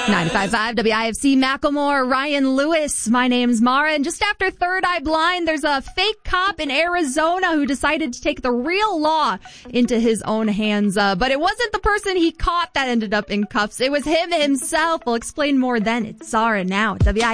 95.5 WIFC Macklemore, Ryan Lewis. My name's Mara. And just after Third Eye Blind, there's a fake cop in Arizona who decided to take the real law into his own hands. But it wasn't the person he caught that ended up in cuffs. It was him himself. We'll explain more then. It's Zara now at WIFC.